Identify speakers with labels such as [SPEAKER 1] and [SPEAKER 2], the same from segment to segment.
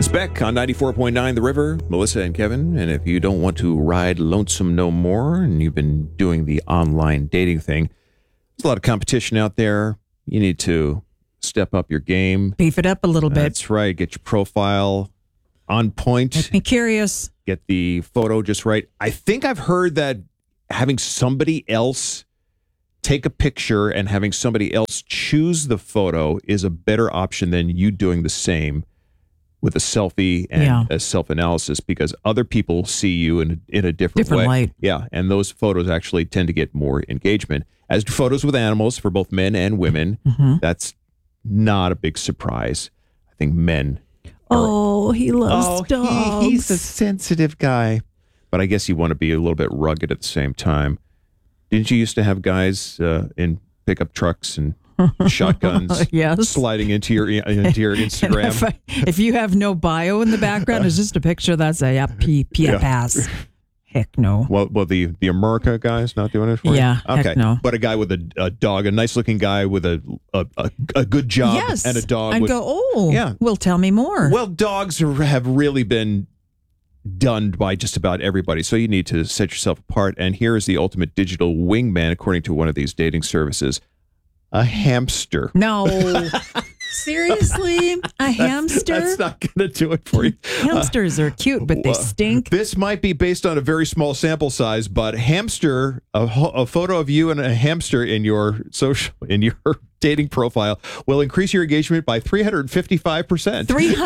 [SPEAKER 1] It's Beck on 94.9 The River, Melissa and Kevin. And if you don't want to ride lonesome no more and you've been doing the online dating thing, there's a lot of competition out there. You need to step up your game.
[SPEAKER 2] Beef it up a little bit.
[SPEAKER 1] That's right. Get your profile on point.
[SPEAKER 2] Make me curious.
[SPEAKER 1] Get the photo just right. I think I've heard that having somebody else take a picture and having somebody else choose the photo is a better option than you doing the same with a selfie and a self-analysis, because other people see you in a different way.
[SPEAKER 2] light.
[SPEAKER 1] Yeah, and those photos actually tend to get more engagement. As do photos with animals for both men and women. Mm-hmm. That's not a big surprise. I think men
[SPEAKER 2] he loves dogs.
[SPEAKER 1] He's a sensitive guy. But I guess you want to be a little bit rugged at the same time. Didn't you used to have guys in pickup trucks and shotguns sliding into your Instagram?
[SPEAKER 2] If you have no bio in the background, it's just a picture that's a pass. Heck no.
[SPEAKER 1] Well, the America guy's not doing it for you?
[SPEAKER 2] Yeah,
[SPEAKER 1] okay.
[SPEAKER 2] Heck no.
[SPEAKER 1] But a guy with a dog, a nice looking guy with a good job and a dog.
[SPEAKER 2] I'd go, well, tell me more.
[SPEAKER 1] Well, dogs have really been done by just about everybody, so you need to set yourself apart. And here is the ultimate digital wingman, according to one of these dating services: a hamster.
[SPEAKER 2] No. Seriously? A hamster?
[SPEAKER 1] That's not going to do it for you.
[SPEAKER 2] Hamsters are cute, but they stink.
[SPEAKER 1] This might be based on a very small sample size, but hamster, a photo of you and a hamster in your dating profile will increase your engagement by 355%.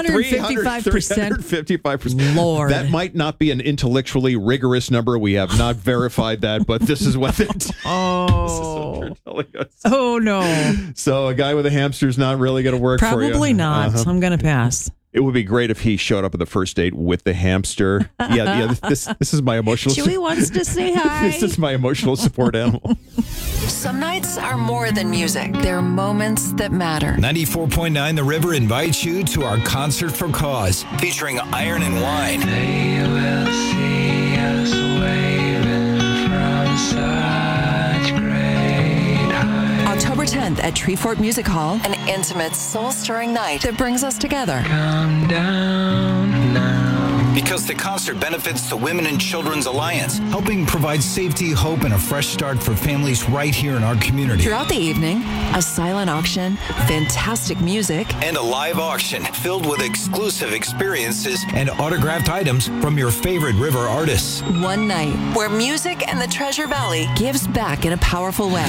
[SPEAKER 2] 355%? Lord.
[SPEAKER 1] That might not be an intellectually rigorous number. We have not verified that, but this is what they're telling us.
[SPEAKER 2] Oh, no.
[SPEAKER 1] So a guy with a hamster is not really going to work for you.
[SPEAKER 2] Probably not. I'm going to pass.
[SPEAKER 1] It would be great if he showed up at the first date with the hamster. This is my emotional...
[SPEAKER 2] Chewy wants to say hi.
[SPEAKER 1] This is my emotional support animal.
[SPEAKER 3] Some nights are more than music. They're moments that matter.
[SPEAKER 4] 94.9 The River invites you to our Concert for Cause, featuring Iron and Wine.
[SPEAKER 5] They will see us waving from such great height.
[SPEAKER 3] October 10th at Treefort Music Hall, an intimate, soul-stirring night that brings us together.
[SPEAKER 5] Come down now.
[SPEAKER 4] Because the concert benefits the Women and Children's Alliance, helping provide safety, hope, and a fresh start for families right here in our community.
[SPEAKER 3] Throughout the evening, a silent auction, fantastic music,
[SPEAKER 4] and a live auction filled with exclusive experiences and autographed items from your favorite river artists.
[SPEAKER 3] One night where music and the Treasure Valley gives back in a powerful way.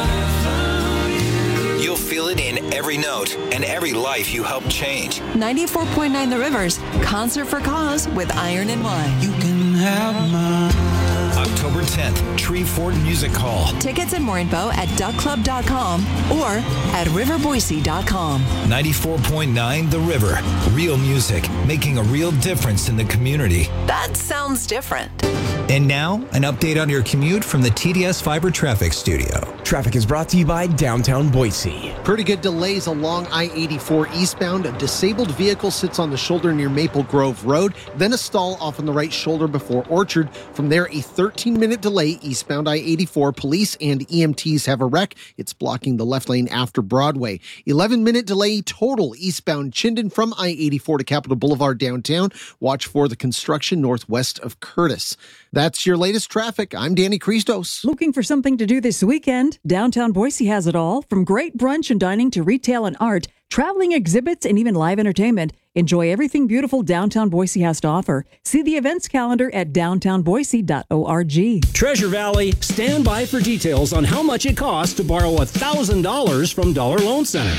[SPEAKER 4] You'll feel it in every note and every life you help change.
[SPEAKER 3] 94.9 The River's Concert for Cause with Iron and Wine.
[SPEAKER 5] You can have mine.
[SPEAKER 4] October 10th, Treefort Music Hall.
[SPEAKER 3] Tickets and more info at duckclub.com or at riverboise.com.
[SPEAKER 4] 94.9 The River. Real music, making a real difference in the community.
[SPEAKER 3] That sounds different.
[SPEAKER 4] And now, an update on your commute from the TDS Fiber Traffic Studio.
[SPEAKER 6] Traffic is brought to you by Downtown Boise.
[SPEAKER 7] Pretty good delays along I-84 eastbound. A disabled vehicle sits on the shoulder near Maple Grove Road, then a stall off on the right shoulder before Orchard. From there, a 13-minute delay eastbound I-84. Police and EMTs have a wreck. It's blocking the left lane after Broadway. 11-minute delay total eastbound Chinden from I-84 to Capitol Boulevard downtown. Watch for the construction northwest of Curtis. That's your latest traffic. I'm Danny Christos.
[SPEAKER 2] Looking for something to do this weekend? Downtown Boise has it all. From great brunch and dining to retail and art, traveling exhibits, and even live entertainment. Enjoy everything beautiful Downtown Boise has to offer. See the events calendar at downtownboise.org.
[SPEAKER 8] Treasure Valley, stand by for details on how much it costs to borrow $1,000 from Dollar Loan Center.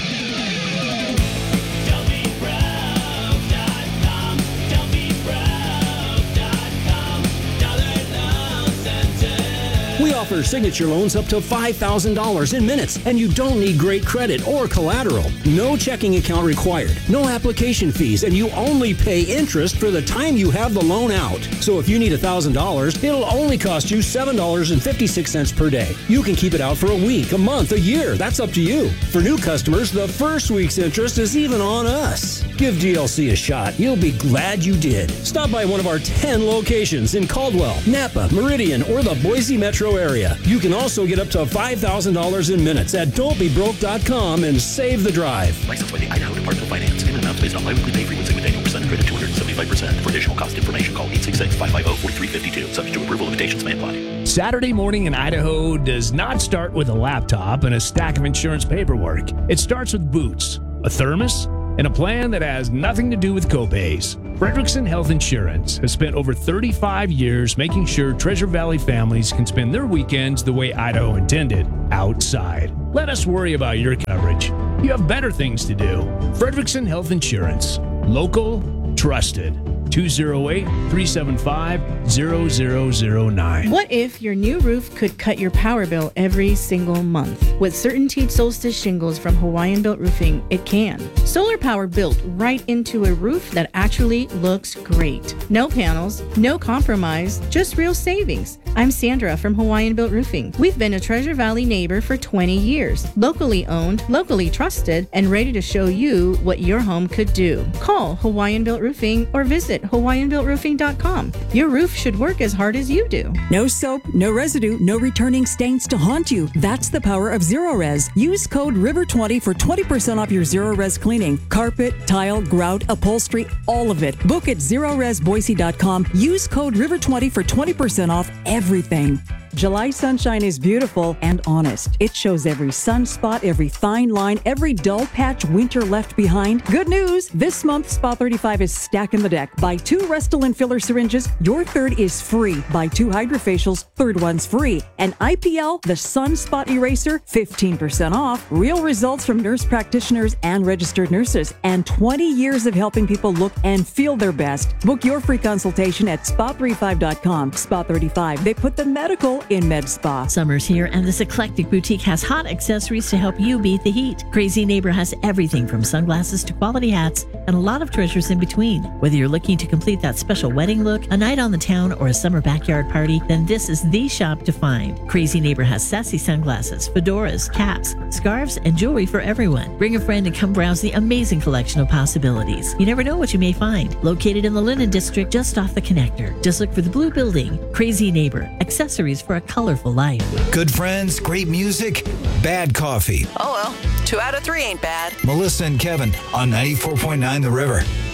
[SPEAKER 8] We offer signature loans up to $5,000 in minutes, and you don't need great credit or collateral. No checking account required, no application fees, and you only pay interest for the time you have the loan out. So if you need $1,000, it'll only cost you $7.56 per day. You can keep it out for a week, a month, a year. That's up to you. For new customers, the first week's interest is even on us. Give GLC a shot. You'll be glad you did. Stop by one of our 10 locations in Caldwell, Napa, Meridian, or the Boise metro area. You can also get up to $5,000 in minutes at don'tbebroke.com and save the drive.
[SPEAKER 9] Licensed by the Idaho Department of Finance. Payment amounts based on biweekly pay frequency with annual percentage rate of 275%. For additional cost information, call 866-550-4352. Subject to approval, limitations may apply.
[SPEAKER 10] Saturday morning in Idaho does not start with a laptop and a stack of insurance paperwork. It starts with boots, a thermos, and a plan that has nothing to do with copays. Frederickson Health Insurance has spent over 35 years making sure Treasure Valley families can spend their weekends the way Idaho intended, outside. Let us worry about your coverage. You have better things to do. Frederickson Health Insurance. Local, trusted. 208-375-0009.
[SPEAKER 11] What if your new roof could cut your power bill every single month? With CertainTeed Solstice shingles from Hawaiian Built Roofing, it can. Solar power built right into a roof that actually looks great. No panels, no compromise, just real savings. I'm Sandra from Hawaiian Built Roofing. We've been a Treasure Valley neighbor for 20 years. Locally owned, locally trusted, and ready to show you what your home could do. Call Hawaiian Built Roofing or visit HawaiianBuiltRoofing.com. Your roof should work as hard as you do.
[SPEAKER 2] No soap, no residue, no returning stains to haunt you. That's the power of Zero-Res. Use code RIVER20 for 20% off your Zero-Res cleaning. Carpet, tile, grout, upholstery, all of it. Book at ZeroResBoise.com. Use code RIVER20 for 20% off everything. July sunshine is beautiful and honest. It shows every sunspot, every fine line, every dull patch winter left behind. Good news! This month, Spa 35 is stacking the deck. Buy 2 Restylane filler syringes, your third is free. Buy 2 hydrofacials, third one's free. And IPL, the sunspot eraser, 15% off. Real results from nurse practitioners and registered nurses. And 20 years of helping people look and feel their best. Book your free consultation at spa35.com. Spa 35, they put the medical in Med Spa.
[SPEAKER 12] Summer's here, and this eclectic boutique has hot accessories to help you beat the heat. Crazy Neighbor has everything from sunglasses to quality hats and a lot of treasures in between. Whether you're looking to complete that special wedding look, a night on the town, or a summer backyard party, then this is the shop to find. Crazy Neighbor has sassy sunglasses, fedoras, caps, scarves, and jewelry for everyone. Bring a friend and come browse the amazing collection of possibilities. You never know what you may find. Located in the Linen District, just off the connector. Just look for the blue building. Crazy Neighbor, accessories for a colorful life.
[SPEAKER 4] Good friends, great music, bad coffee.
[SPEAKER 3] Oh well, 2 out of 3 ain't bad.
[SPEAKER 4] Melissa and Kevin on 94.9 The River.